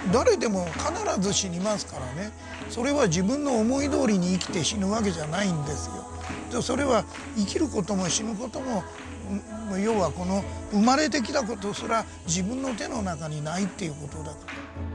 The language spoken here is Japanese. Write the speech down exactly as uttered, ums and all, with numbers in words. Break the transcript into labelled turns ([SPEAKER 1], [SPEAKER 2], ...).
[SPEAKER 1] 誰でも必ず死にますからね。それは自分の思い通りに生きて死ぬわけじゃないんですよ。それは生きることも死ぬことも、要はこの生まれてきたことすら自分の手の中にないっていうことだから。